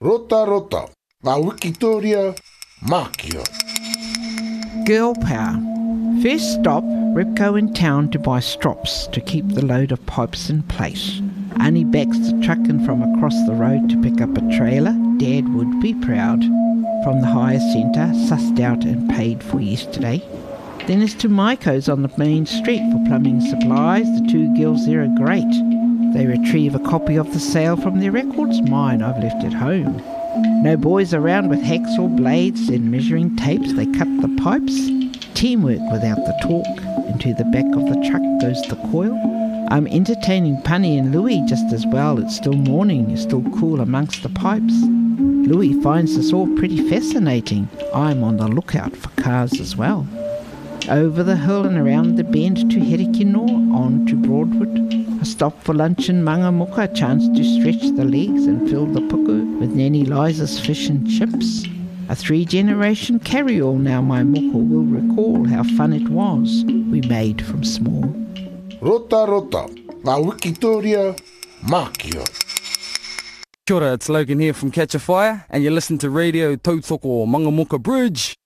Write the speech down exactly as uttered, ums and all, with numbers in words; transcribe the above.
Rota rota, la Wikitoria, Makio. Girl power. First stop, Repco in town to buy strops to keep the load of pipes in place. Annie backs the truck in from across the road to pick up a trailer. Dad would be proud. From the hire centre, sussed out and paid for yesterday. Then it's to Maiko's on the main street for plumbing supplies. The two girls there are great. They retrieve a copy of the sale from their records. Mine I've left at home. No boys around with hacksaw blades and measuring tapes. They cut the pipes. Teamwork without the talk. Into the back of the truck goes the coil. I'm entertaining Punny and Louis just as well. It's still morning. It's still cool amongst the pipes. Louis finds this all pretty fascinating. I'm on the lookout for cars as well. Over the hill and around the bend to Herikino, on to Broadwood. A stop for lunch in Mangamuka, a chance to stretch the legs and fill the puku with Nanny Liza's fish and chips. A three-generation carry-all now my moko will recall how fun it was we made from small. Rota rota, la Wikitoria, Makio. Kia ora, it's Logan here from Catch a Fire, and you listen to Radio Tautoko Mangamuka Bridge.